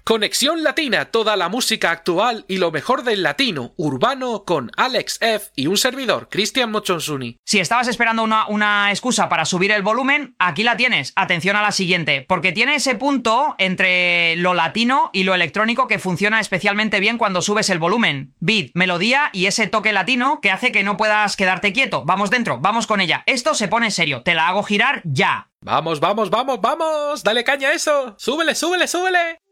Conexión Latina, toda la música actual y lo mejor del latino urbano con Alex F. y un servidor, Cristian Mochonsuni. Si estabas esperando una excusa para subir el volumen, aquí la tienes. Atención a la siguiente, porque tiene ese punto entre lo latino y lo electrónico que funciona especialmente bien cuando subes el volumen. Beat, melodía y ese toque latino que hace que no puedas quedarte quieto. Vamos dentro, vamos con ella. Esto se pone serio, te la hago girar ya. Vamos, vamos, vamos, vamos. Dale caña a eso. Súbele, súbele, súbele.